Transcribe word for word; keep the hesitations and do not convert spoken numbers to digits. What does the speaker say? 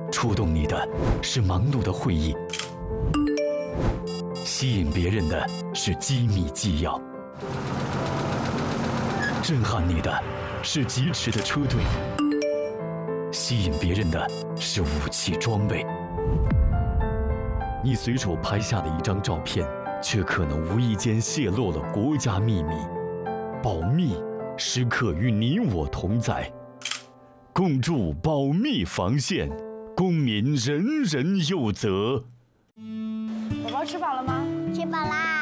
触动你的是忙碌的会议，吸引别人的是机密纪要，震撼你的是疾驰的车队，吸引别人的是武器装备。你随手拍下的一张照片，却可能无意间泄露了国家秘密。保密时刻与你我同在，共筑保密防线，公民人人有责。 宝宝吃饱了吗？ 吃饱啦。